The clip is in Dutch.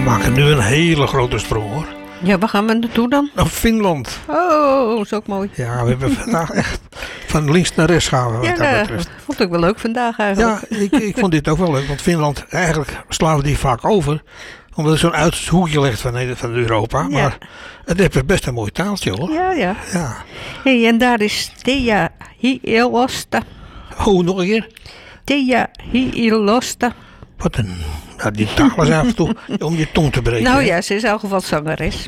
maken nu een hele grote sprong, hoor. Ja, waar gaan we naartoe dan? Naar Finland. Oh, dat is ook mooi. Ja, we hebben vandaag echt van links naar rechts gaan. Wat Ja, dat dat betreft. vond ik wel leuk vandaag eigenlijk. Ja, ik vond dit ook wel leuk. Want Finland, eigenlijk slaan we die vaak over. Omdat het zo'n uiterst hoekje ligt van Europa. Ja. Maar het heeft best een mooi taaltje, hoor. Ja, ja. Ja. Hey, en daar is Thea Hiilosta. Oh, nog een keer. Thea Hiilosta. Wat een... Nou, die taal is af en toe om je tong te breken. Nou hè. ja, ze is in elk geval zangeres.